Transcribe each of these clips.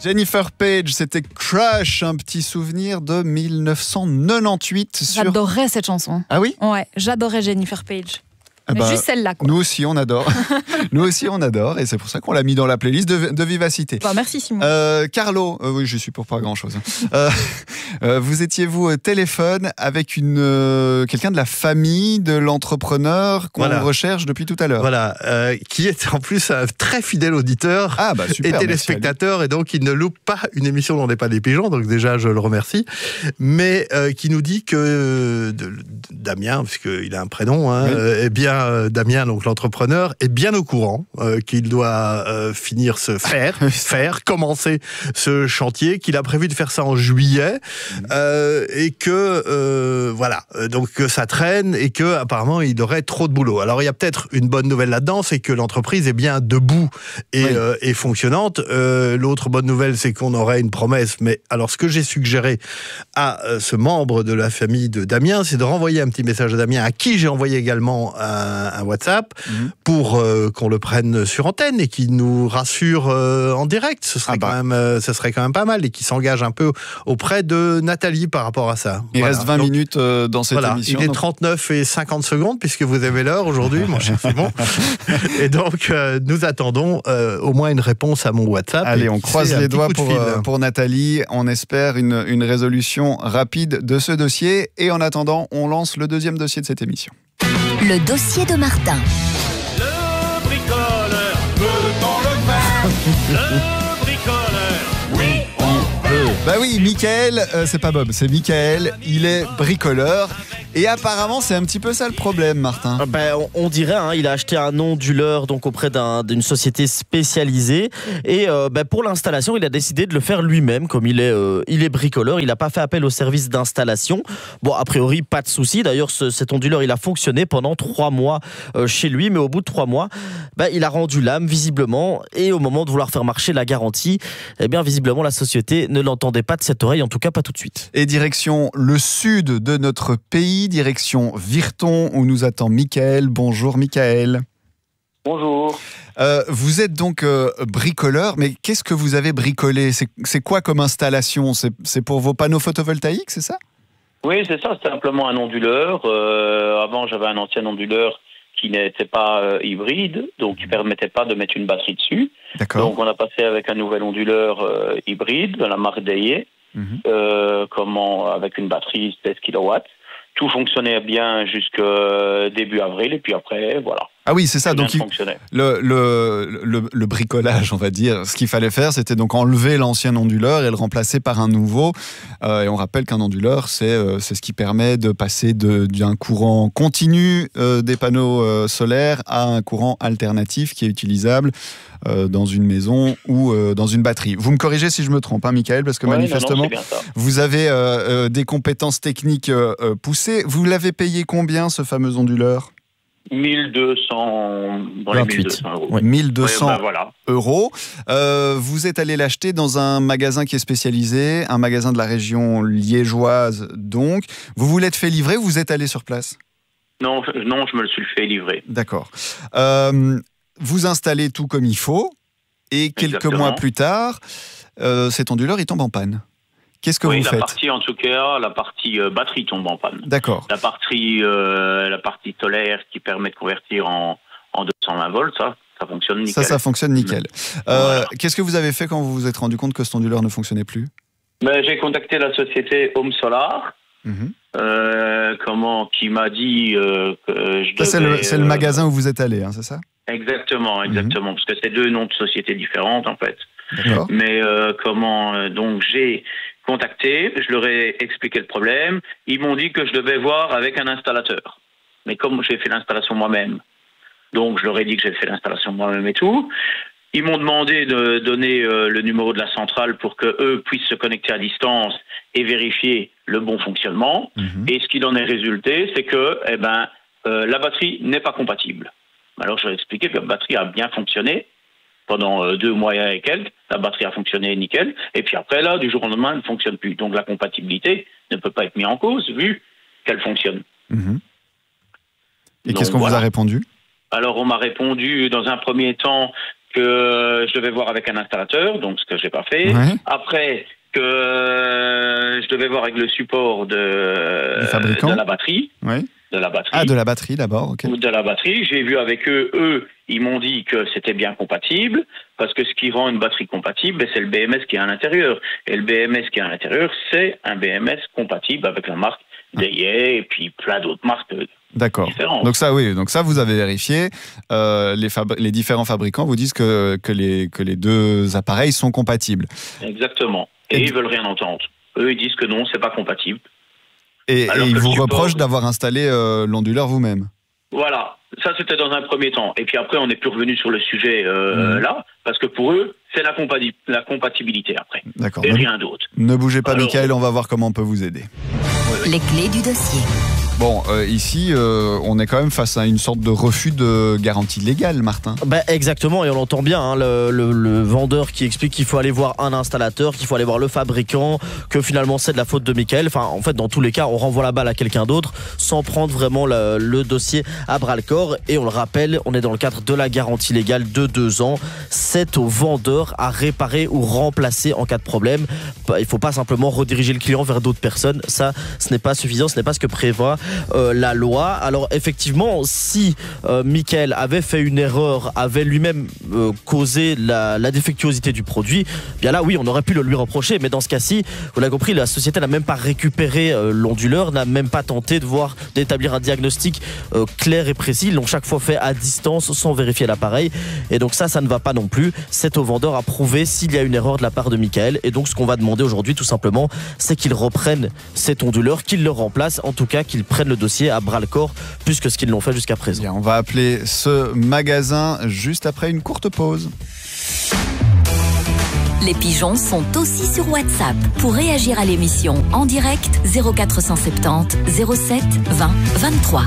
Jennifer Page, c'était Crush, un petit souvenir de 1998. J'adorais cette chanson. Ah oui ? Ouais, j'adorais Jennifer Page. Mais juste celle-là, quoi. Nous aussi, on adore. Nous aussi, on adore. Et c'est pour ça qu'on l'a mis dans la playlist de Vivacité. Bah, merci, Simon. Carlo, oui, je suis pour pas grand-chose. Vous étiez, vous, au téléphone avec quelqu'un de la famille de l'entrepreneur qu'on recherche depuis tout à l'heure. Voilà, qui est en plus un très fidèle auditeur super, et téléspectateur. Et donc, il ne loupe pas une émission dont n'est pas des pigeons. Donc déjà, je le remercie. Mais qui nous dit que Damien, puisqu'il a un prénom, eh bien, Damien, donc l'entrepreneur, est bien au courant qu'il doit commencer ce chantier, qu'il a prévu de faire ça en juillet, et que donc que ça traîne et que apparemment il aurait trop de boulot. Alors il y a peut-être une bonne nouvelle là-dedans, c'est que l'entreprise est bien debout et fonctionnante. L'autre bonne nouvelle, c'est qu'on aurait une promesse. Mais alors ce que j'ai suggéré à ce membre de la famille de Damien, c'est de renvoyer un petit message à Damien, à qui j'ai envoyé également un WhatsApp pour qu'on le prenne sur antenne et qu'il nous rassure en direct. Ce serait quand même pas mal, et qu'il s'engage un peu auprès de Nathalie par rapport à ça. Il reste 20 minutes dans cette émission. Il est 39 et 50 secondes puisque vous avez l'heure aujourd'hui, mon cher Simon. Et donc nous attendons au moins une réponse à mon WhatsApp. Allez, on croise les doigts pour Nathalie. On espère une résolution rapide de ce dossier. Et en attendant, on lance le deuxième dossier de cette émission. Le dossier de Martin. Le bricoleur, peut-on le faire? Le bricoleur, oui, on peut. Bah oui, Mickaël, c'est pas Bob, c'est Mickaël. Il est bricoleur. Et apparemment, c'est un petit peu ça le problème, Martin. On dirait, il a acheté un onduleur donc auprès d'une société spécialisée. Et pour l'installation, il a décidé de le faire lui-même. Comme il est bricoleur, il n'a pas fait appel au service d'installation. Bon, a priori, pas de souci. D'ailleurs, cet onduleur, il a fonctionné pendant 3 mois chez lui. Mais au bout de 3 mois, il a rendu l'âme, visiblement. Et au moment de vouloir faire marcher la garantie, visiblement, la société ne l'entendait pas de cette oreille, en tout cas pas tout de suite. Et direction le sud de notre pays, direction Virton, où nous attend Mickaël. Bonjour Mickaël. Bonjour. Vous êtes donc bricoleur, mais qu'est-ce que vous avez bricolé ? C'est quoi comme installation ? C'est pour vos panneaux photovoltaïques, c'est ça ? Oui, c'est ça, c'est simplement un onduleur. Avant, j'avais un ancien onduleur qui n'était pas hybride, donc qui ne permettait pas de mettre une batterie dessus. D'accord. Donc on a passé avec un nouvel onduleur hybride de la marque Daye, avec une batterie 16 kW. Tout fonctionnait bien jusqu'au début avril, et puis après, voilà. Ah oui, c'est ça. Donc le bricolage, on va dire, ce qu'il fallait faire, c'était donc enlever l'ancien onduleur et le remplacer par un nouveau. Et on rappelle qu'un onduleur, c'est ce qui permet de passer d'un courant continu des panneaux solaires à un courant alternatif qui est utilisable dans une maison ou dans une batterie. Vous me corrigez si je me trompe, Mickaël, parce que manifestement, vous avez des compétences techniques poussées. Vous l'avez payé combien, ce fameux onduleur ? 1200 euros. Oui. 1200 euros. Vous êtes allé l'acheter dans un magasin qui est spécialisé, un magasin de la région liégeoise donc. Vous vous l'êtes fait livrer ou vous êtes allé sur place ? Non, je me le suis fait livrer. D'accord. Vous installez tout comme il faut et quelques mois plus tard, cet onduleur il tombe en panne. Qu'est-ce que vous faites ? La partie batterie tombe en panne. D'accord. La partie solaire qui permet de convertir en 220 volts, ça fonctionne nickel. Ça fonctionne nickel. Voilà. Qu'est-ce que vous avez fait quand vous vous êtes rendu compte que cet onduleur ne fonctionnait plus ? J'ai contacté la société Home Solar, qui m'a dit que je devais... C'est le magasin où vous êtes allé, c'est ça ? Exactement, parce que c'est 2 noms de sociétés différentes, en fait. D'accord. Mais donc j'ai contacté, je leur ai expliqué le problème. Ils m'ont dit que je devais voir avec un installateur. Mais comme j'ai fait l'installation moi-même, donc je leur ai dit que j'ai fait l'installation moi-même et tout. Ils m'ont demandé de donner le numéro de la centrale pour qu'eux puissent se connecter à distance et vérifier le bon fonctionnement. Et ce qu'il en est résulté, c'est que la batterie n'est pas compatible. Alors je leur ai expliqué que la batterie a bien fonctionné. Pendant 2 mois et quelques, la batterie a fonctionné nickel. Et puis après, là, du jour au lendemain, elle ne fonctionne plus. Donc la compatibilité ne peut pas être mise en cause, vu qu'elle fonctionne. Et qu'est-ce qu'on vous a répondu ? Alors on m'a répondu, dans un premier temps, que je devais voir avec un installateur, donc ce que j'ai pas fait. Ouais. Après, que je devais voir avec le support Du fabricant. de la batterie. Oui. De la batterie. Ah, de la batterie d'abord, ok. De la batterie. J'ai vu avec eux. Eux, ils m'ont dit que c'était bien compatible, parce que ce qui rend une batterie compatible, c'est le BMS qui est à l'intérieur. Et le BMS qui est à l'intérieur, c'est un BMS compatible avec la marque Deye et puis plein d'autres marques D'accord. différentes. Donc ça, oui. Donc ça, vous avez vérifié. Les différents fabricants vous disent que les deux appareils sont compatibles. Exactement. Et ils veulent rien entendre. Eux, ils disent que non, c'est pas compatible. Et Alors ils que vous le support- reprochent d'avoir installé l'onduleur vous-même. Voilà, ça c'était dans un premier temps. Et puis après, on n'est plus revenu sur le sujet là, parce que pour eux, c'est la compatibilité après. D'accord. Et rien d'autre. Ne bougez pas, Alors- Michael, on va voir comment on peut vous aider. Les clés du dossier. Bon, ici, on est quand même face à une sorte de refus de garantie légale, Martin. Bah exactement, et on l'entend bien, hein, le vendeur qui explique qu'il faut aller voir un installateur, qu'il faut aller voir le fabricant, que finalement c'est de la faute de Michael. Enfin, en fait, dans tous les cas, on renvoie la balle à quelqu'un d'autre sans prendre vraiment le dossier à bras-le-corps. Et on le rappelle, on est dans le cadre de la garantie légale de 2 ans. C'est au vendeur à réparer ou remplacer en cas de problème. Il ne faut pas simplement rediriger le client vers d'autres personnes. Ça, ce n'est pas suffisant, ce n'est pas ce que prévoit la loi. Alors effectivement, si Michael avait fait une erreur, avait lui-même causé la défectuosité du produit, bien là oui, on aurait pu le lui reprocher, mais dans ce cas-ci, vous l'avez compris, la société n'a même pas récupéré l'onduleur, n'a même pas tenté d'établir un diagnostic clair et précis. Ils l'ont chaque fois fait à distance sans vérifier l'appareil, et donc ça ne va pas non plus. C'est au vendeur à prouver s'il y a une erreur de la part de Michael, et donc ce qu'on va demander aujourd'hui tout simplement, c'est qu'il reprenne cet onduleur, qu'il le remplace, en tout cas qu'il prenne le dossier à bras-le-corps, plus que ce qu'ils l'ont fait jusqu'à présent. Bien, on va appeler ce magasin juste après une courte pause. Les pigeons sont aussi sur WhatsApp. Pour réagir à l'émission en direct, 0470 07 20 23.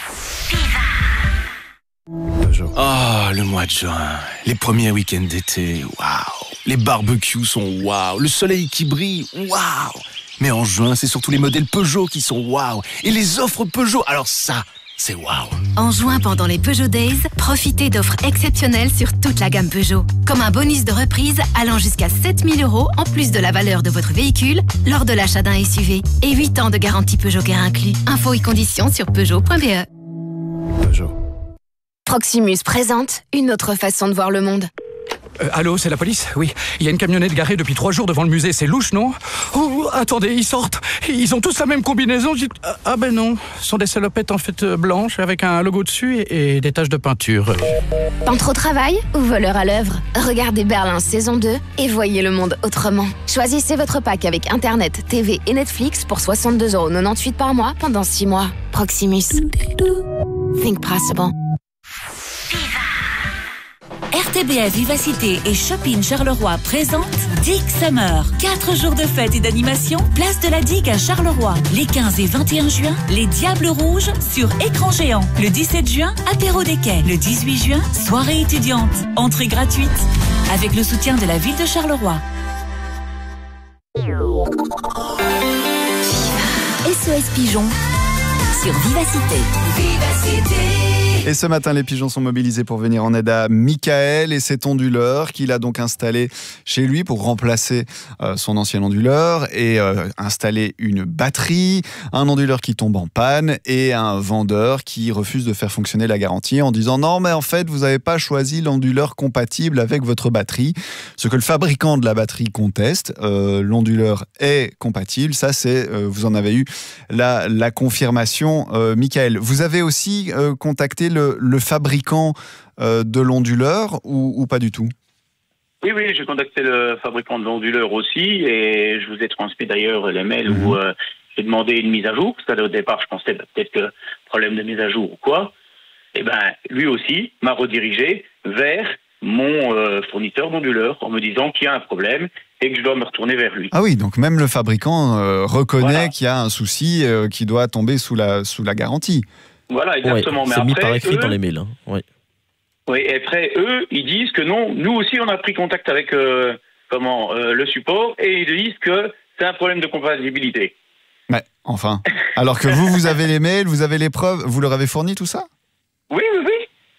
Ah, le mois de juin, les premiers week-ends d'été, waouh. Les barbecues sont waouh, le soleil qui brille, waouh. Mais en juin, c'est surtout les modèles Peugeot qui sont waouh. Et les offres Peugeot, alors ça, c'est waouh. En juin, pendant les Peugeot Days, profitez d'offres exceptionnelles sur toute la gamme Peugeot. Comme un bonus de reprise allant jusqu'à 7 000 € en plus de la valeur de votre véhicule lors de l'achat d'un SUV. Et 8 ans de garantie Peugeot Care inclus. Infos et conditions sur Peugeot.be. Peugeot. Proximus présente une autre façon de voir le monde. Allô, c'est la police? Oui, il y a une camionnette garée depuis 3 jours devant le musée, c'est louche, non? Oh, attendez, ils sortent. Ils ont tous la même combinaison. Ah ben non, ce sont des salopettes en fait blanches avec un logo dessus et des taches de peinture. Peintre au travail ou voleur à l'œuvre? Regardez Berlin saison 2 et voyez le monde autrement. Choisissez votre pack avec Internet, TV et Netflix pour 62,98 € par mois pendant 6 mois. Proximus. Think possible. RTBF Vivacité et Shopping Charleroi présentent Dig Summer. 4 jours de fête et d'animation, place de la Digue à Charleroi. Les 15 et 21 juin, les Diables Rouges sur écran géant. Le 17 juin, apéro des quais. Le 18 juin, soirée étudiante. Entrée gratuite. Avec le soutien de la ville de Charleroi. SOS Pigeon sur Vivacité. Et ce matin, les pigeons sont mobilisés pour venir en aide à Michael et cet onduleur qu'il a donc installé chez lui pour remplacer son ancien onduleur et installer une batterie, un onduleur qui tombe en panne et un vendeur qui refuse de faire fonctionner la garantie en disant non mais en fait vous n'avez pas choisi l'onduleur compatible avec votre batterie. Ce que le fabricant de la batterie conteste, l'onduleur est compatible, ça c'est, vous en avez eu la confirmation. Michael, vous avez aussi contacté le fabricant de l'onduleur ou pas du tout? Oui, j'ai contacté le fabricant de l'onduleur aussi et je vous ai transmis d'ailleurs les mails où j'ai demandé une mise à jour, parce qu'au départ je pensais peut-être que problème de mise à jour ou quoi. Et lui aussi m'a redirigé vers mon fournisseur d'onduleur en me disant qu'il y a un problème et que je dois me retourner vers lui. Ah oui, donc même le fabricant reconnaît qu'il y a un souci qui doit tomber sous la garantie. Voilà, exactement. Ouais, c'est mis par écrit dans les mails. Hein. Oui. Oui, et après, eux, ils disent que non, nous aussi, on a pris contact avec le support et ils disent que c'est un problème de compatibilité. Mais enfin, alors que vous avez les mails, vous avez les preuves, vous leur avez fourni tout ça? Oui.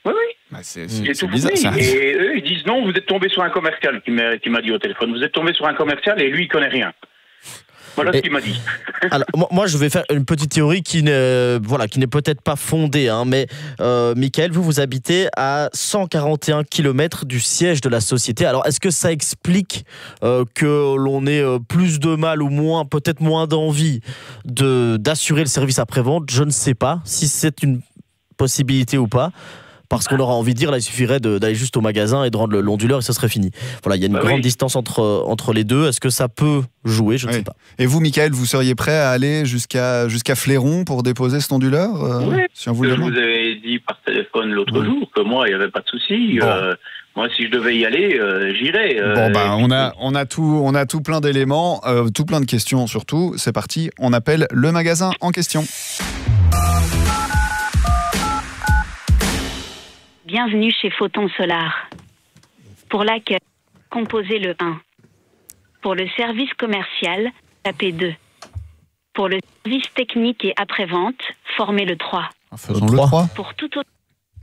J'ai tout compris. Et eux, ils disent non, vous êtes tombé sur un commercial qui m'a dit au téléphone. Vous êtes tombé sur un commercial et lui, il connaît rien. Voilà ce qu'il m'a dit. Alors, moi, je vais faire une petite théorie qui n'est peut-être pas fondée, hein, mais Michael, vous habitez à 141 km du siège de la société. Alors, est-ce que ça explique que l'on ait plus de mal ou moins, peut-être moins d'envie d'assurer le service après-vente? Je ne sais pas si c'est une possibilité ou pas. Parce qu'on aura envie de dire, là, il suffirait d'aller juste au magasin et de rendre l'onduleur et ce serait fini. Voilà, il y a une grande distance entre les deux. Est-ce que ça peut jouer? Je ne sais pas. Et vous, Michael, vous seriez prêt à aller jusqu'à Fléron pour déposer cet onduleur si on vous le demande? Je vous avais dit par téléphone l'autre jour que moi, il n'y avait pas de souci. Bon. Moi, si je devais y aller, j'irais. On a tout plein d'éléments, tout plein de questions surtout. C'est parti, on appelle le magasin en question. Bienvenue chez Photon Solar. Pour l'accueil, composez le 1. Pour le service commercial, tapez 2. Pour le service technique et après-vente, formez le 3. Faisons le 3. Pour tout autre...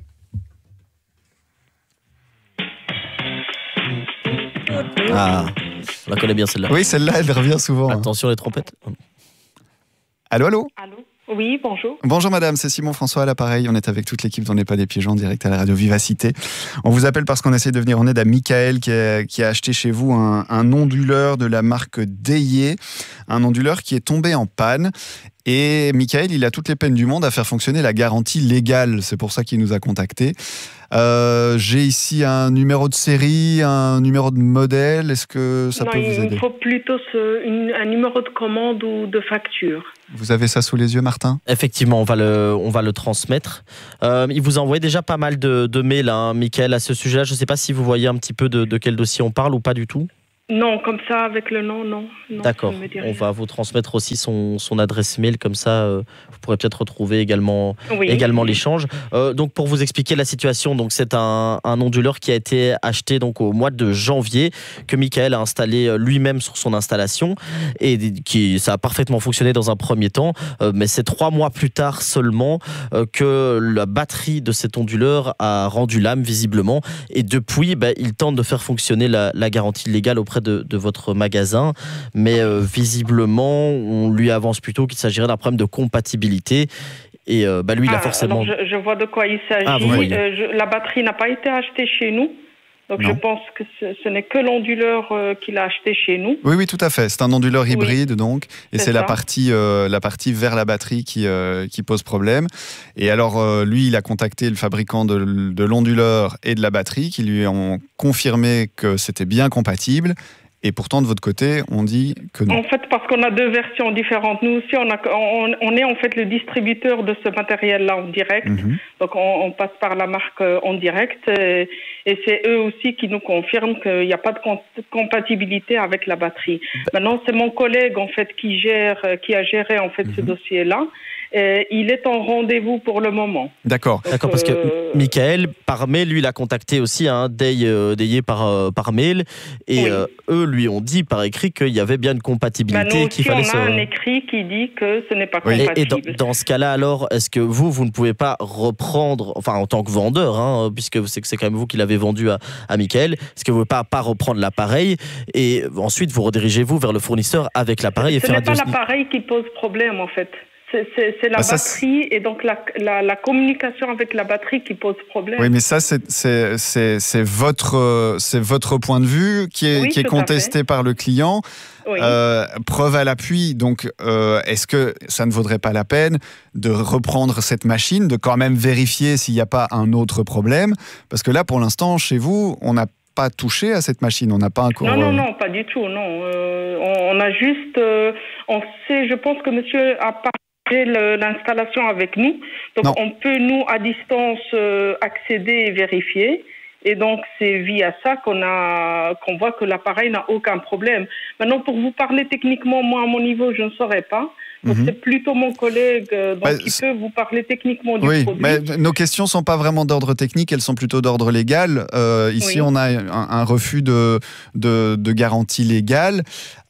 Ah, on la connaît bien celle-là. Oui, celle-là, elle revient souvent. Attention les trompettes. Allô? Oui, bonjour. Bonjour madame, c'est Simon François à l'appareil. On est avec toute l'équipe d'On n'est pas des pigeons en direct à la radio Vivacité. On vous appelle parce qu'on essaie de venir en aide à Michael qui a acheté chez vous un onduleur de la marque Deyer. Un onduleur qui est tombé en panne. Et Michael, il a toutes les peines du monde à faire fonctionner la garantie légale. C'est pour ça qu'il nous a contactés. J'ai ici un numéro de série, un numéro de modèle. Est-ce que ça peut vous aider? Il faut plutôt un numéro de commande ou de facture. Vous avez ça sous les yeux, Martin? Effectivement, on va le transmettre. Il vous a envoyé déjà pas mal de mails, hein, Michael, à ce sujet-là. Je ne sais pas si vous voyez un petit peu de quel dossier on parle ou pas du tout. Non, comme ça, avec le nom, non. D'accord, on va vous transmettre aussi son adresse mail, comme ça vous pourrez peut-être retrouver également l'échange. Donc pour vous expliquer la situation, donc c'est un onduleur qui a été acheté donc au mois de janvier, que Michael a installé lui-même sur son installation, et ça a parfaitement fonctionné dans un premier temps, mais c'est 3 mois plus tard seulement que la batterie de cet onduleur a rendu l'âme visiblement, et depuis il tente de faire fonctionner la garantie légale auprès de votre magasin, mais visiblement on lui avance plutôt qu'il s'agirait d'un problème de compatibilité, et lui il a forcément... Alors je vois de quoi il s'agit. La batterie n'a pas été achetée chez nous, donc je pense que ce n'est que l'onduleur qu'il a acheté chez nous. Oui, tout à fait, c'est un onduleur hybride donc, et c'est la partie vers la batterie qui pose problème. Et alors lui il a contacté le fabricant de l'onduleur et de la batterie qui lui ont confirmé que c'était bien compatible. Et pourtant, de votre côté, on dit que non. En fait, parce qu'on a 2 versions différentes. Nous aussi, on est en fait le distributeur de ce matériel-là en direct. Donc, on passe par la marque en direct. Et c'est eux aussi qui nous confirment qu'il n'y a pas de compatibilité avec la batterie. Maintenant, c'est mon collègue, en fait, qui a géré, en fait, ce dossier-là. Il est en rendez-vous pour le moment. D'accord, parce que Michael, par mail, lui, il a contacté aussi Deyer par mail, et eux lui ont dit par écrit qu'il y avait bien une compatibilité. Nous aussi, on a un écrit qui dit que ce n'est pas compatible. Et dans ce cas-là, alors, est-ce que vous ne pouvez pas reprendre, enfin en tant que vendeur, puisque c'est quand même vous qui l'avez vendu à Michael, est-ce que vous ne pouvez pas reprendre l'appareil et ensuite vous redirigez-vous vers le fournisseur avec l'appareil? Ce n'est pas l'appareil qui pose problème, en fait. C'est la batterie et donc la communication avec la batterie qui pose problème. Oui, mais ça, c'est votre point de vue qui est contesté par le client. Oui. Preuve à l'appui, donc est-ce que ça ne vaudrait pas la peine de reprendre cette machine, de quand même vérifier s'il n'y a pas un autre problème? Parce que là, pour l'instant, chez vous, on n'a pas touché à cette machine, on n'a pas encore... Non, pas du tout, non. On a juste... on sait, je pense que monsieur a pas l'installation avec nous, donc on peut nous à distance accéder et vérifier, et donc c'est via ça qu'on voit que l'appareil n'a aucun problème. Maintenant, pour vous parler techniquement, moi à mon niveau je ne saurais pas, donc c'est plutôt mon collègue qui peut vous parler techniquement du produit. Mais nos questions ne sont pas vraiment d'ordre technique, elles sont plutôt d'ordre légal. Ici on a un refus de garantie légale.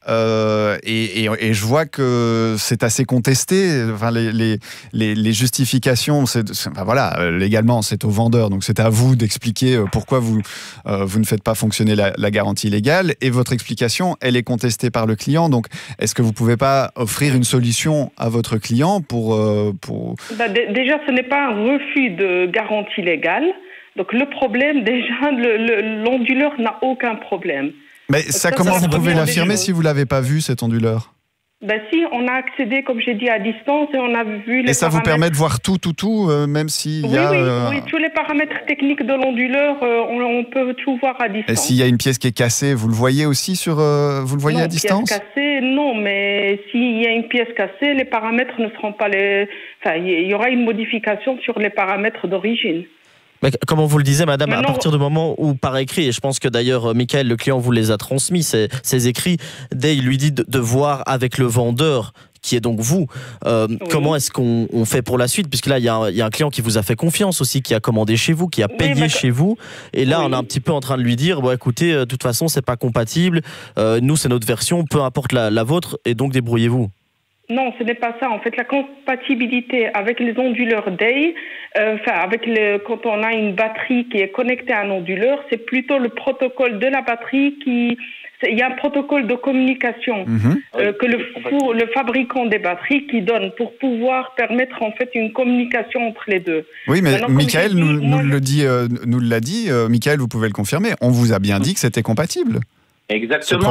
et je vois que c'est assez contesté. Enfin, les justifications, légalement, c'est au vendeur. Donc, c'est à vous d'expliquer pourquoi vous ne faites pas fonctionner la garantie légale. Et votre explication, elle est contestée par le client. Donc, est-ce que vous ne pouvez pas offrir une solution à votre client pour... Déjà, ce n'est pas un refus de garantie légale. Donc, le problème, déjà, l'onduleur n'a aucun problème. Mais ça, comment vous pouvez l'affirmer si vous ne l'avez pas vu, cet onduleur ? Si, on a accédé, comme j'ai dit, à distance et on a vu les Et ça paramètres. vous permet de voir tout, même s'il y a... Oui, tous les paramètres techniques de l'onduleur, on peut tout voir à distance. Et s'il y a une pièce qui est cassée, vous le voyez aussi vous le voyez à distance ? Pièce cassée, non, mais s'il y a une pièce cassée, les paramètres ne seront pas il y aura une modification sur les paramètres d'origine. Mais comme on vous le disait, madame, à partir du moment où par écrit, et je pense que d'ailleurs Michael, le client, vous les a transmis, ces écrits, dès il lui dit de voir avec le vendeur, qui est donc vous, comment est-ce qu'on fait pour la suite ? Puisque là, il y a un client qui vous a fait confiance aussi, qui a commandé chez vous, qui a payé chez vous, et là, on est un petit peu en train de lui dire, écoutez, de toute façon, c'est pas compatible, nous, c'est notre version, peu importe la vôtre, et donc débrouillez-vous. Non, ce n'est pas ça. En fait, la compatibilité avec les onduleurs DEI, quand on a une batterie qui est connectée à un onduleur, c'est plutôt le protocole de la batterie il y a un protocole de communication que le fabricant des batteries qui donne pour pouvoir permettre en fait une communication entre les deux. Oui, mais Michael nous l'a dit. Michael, vous pouvez le confirmer. On vous a bien dit que c'était compatible. Exactement,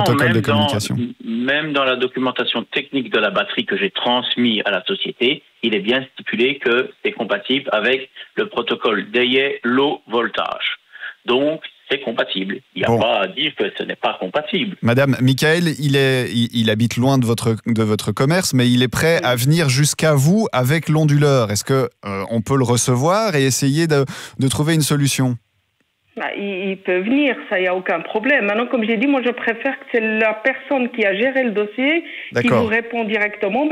même dans la documentation technique de la batterie que j'ai transmise à la société, il est bien stipulé que c'est compatible avec le protocole DEI Low Voltage. Donc, c'est compatible. Il n'y a pas à dire que ce n'est pas compatible. Madame, Michael, il habite loin de votre commerce, mais il est prêt à venir jusqu'à vous avec l'onduleur. Est-ce qu'on peut le recevoir et essayer de trouver une solution ? Il peut venir, ça, il n'y a aucun problème. Maintenant, comme j'ai dit, moi, je préfère que c'est la personne qui a géré le dossier qui vous répond directement.